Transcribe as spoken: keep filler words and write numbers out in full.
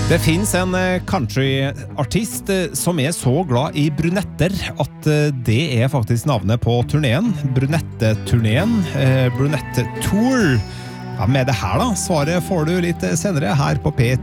Det finns en countryartist som er så glad i brunetter at det er faktisk navnet på turneen. Brunette-turneen, Brunette Tour. Ja, med det her da, svaret får du litt senere her på P